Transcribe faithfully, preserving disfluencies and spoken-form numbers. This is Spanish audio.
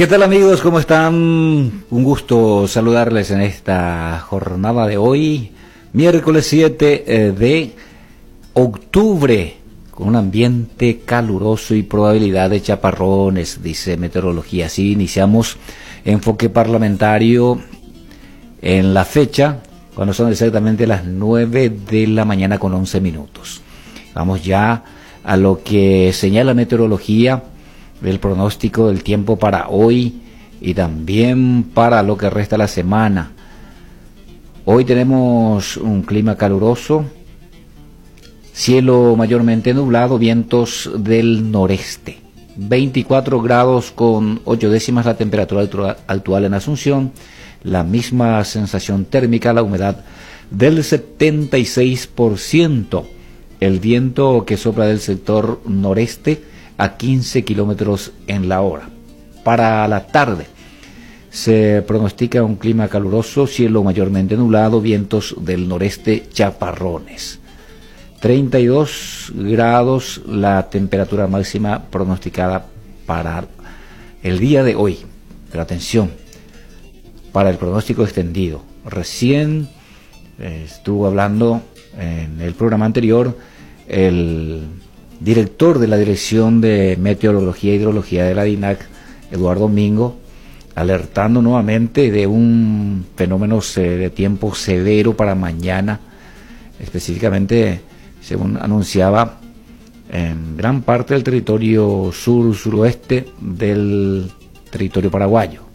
¿Qué tal, amigos? ¿Cómo están? Un gusto saludarles en esta jornada de hoy, miércoles siete de octubre, con un ambiente caluroso y probabilidad de chaparrones, dice meteorología. Así iniciamos enfoque parlamentario en la fecha, cuando son exactamente las nueve de la mañana con once minutos. Vamos ya a lo que señala meteorología del pronóstico del tiempo para hoy y también para lo que resta la semana. Hoy tenemos un clima caluroso, cielo mayormente nublado, vientos del noreste, veinticuatro grados con ocho décimas la temperatura actual en Asunción, la misma sensación térmica, la humedad del setenta y seis por ciento, el viento que sopla del sector noreste a quince kilómetros en la hora. Para la tarde se pronostica un clima caluroso, cielo mayormente nublado, vientos del noreste, chaparrones. treinta y dos grados la temperatura máxima pronosticada para el día de hoy. Pero atención, para el pronóstico extendido. Recién eh, estuvo hablando en el programa anterior el director de la Dirección de Meteorología e Hidrología de la DINAC, Eduardo Mingo, alertando nuevamente de un fenómeno de tiempo severo para mañana, específicamente, según anunciaba, en gran parte del territorio sur-suroeste del territorio paraguayo.